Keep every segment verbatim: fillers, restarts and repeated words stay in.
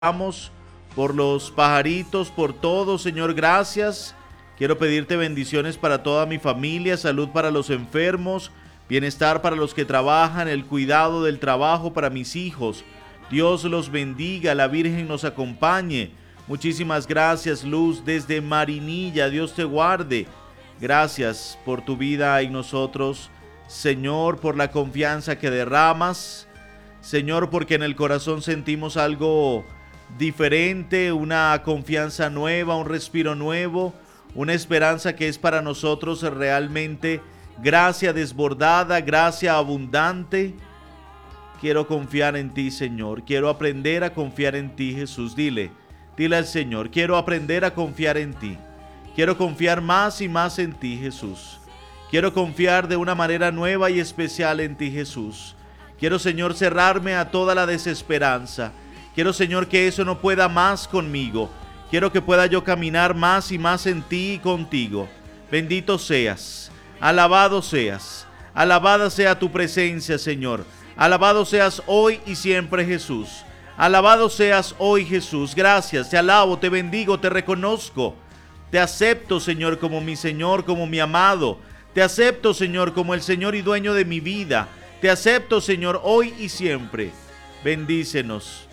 Oramos por los pajaritos, por todo, Señor, gracias. Quiero pedirte bendiciones para toda mi familia, salud para los enfermos, bienestar para los que trabajan, el cuidado del trabajo para mis hijos. Dios los bendiga, la Virgen nos acompañe. Muchísimas gracias, Luz, desde Marinilla. Dios te guarde. Gracias por tu vida en nosotros, Señor, por la confianza que derramas. Señor, porque en el corazón sentimos algo diferente, una confianza nueva, un respiro nuevo, una esperanza que es para nosotros realmente gracia desbordada, gracia abundante. Quiero confiar en ti, Señor. Quiero aprender a confiar en ti, Jesús. Dile, dile al Señor, quiero aprender a confiar en ti. Quiero confiar más y más en ti, Jesús. Quiero confiar de una manera nueva y especial en ti, Jesús. Quiero, Señor, cerrarme a toda la desesperanza. Quiero, Señor, que eso no pueda más conmigo. Quiero que pueda yo caminar más y más en ti y contigo. Bendito seas, alabado seas, alabada sea tu presencia, Señor. Alabado seas hoy y siempre, Jesús. Alabado seas hoy, Jesús. Gracias, te alabo, te bendigo, te reconozco. Te acepto, Señor, como mi Señor, como mi amado. Te acepto, Señor, como el Señor y dueño de mi vida. Te acepto, Señor, hoy y siempre. Bendícenos.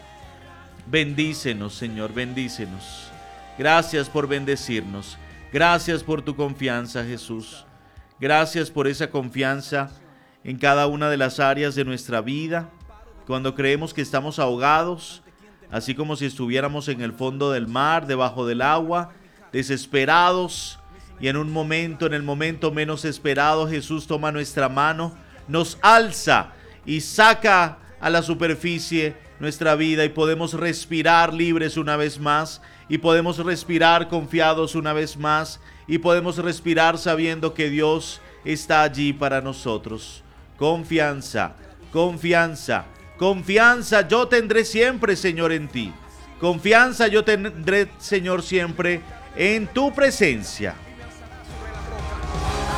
Bendícenos, Señor, bendícenos. Gracias por bendecirnos. Gracias por tu confianza, Jesús. Gracias por esa confianza en cada una de las áreas de nuestra vida. Cuando creemos que estamos ahogados, así como si estuviéramos en el fondo del mar, debajo del agua, desesperados, y en un momento, en el momento menos esperado, Jesús toma nuestra mano, nos alza y saca a la superficie nuestra vida y podemos respirar libres una vez más y podemos respirar confiados una vez más y podemos respirar sabiendo que Dios está allí para nosotros. Confianza, confianza, confianza yo tendré siempre, Señor, en ti. Confianza yo tendré, Señor, siempre en tu presencia.